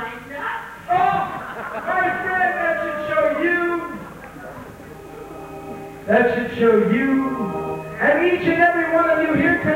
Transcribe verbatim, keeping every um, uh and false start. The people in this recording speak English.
Oh, my friend, that should show you. That should show you, and each and every one of you here tonight.